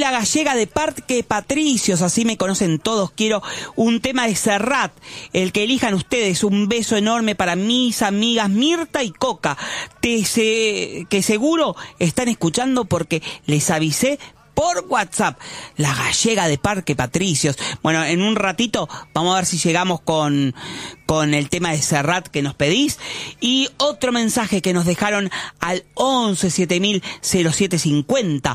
la gallega de Parque Patricios, así me conocen todos. Quiero un tema de Serrat, el que elijan ustedes. Un beso enorme para mis amigas Mirta y Coca, que seguro están escuchando porque les avisé por WhatsApp. La gallega de Parque Patricios. Bueno, en un ratito vamos a ver si llegamos con el tema de Serrat que nos pedís. Y otro mensaje que nos dejaron al 11 7000 0750.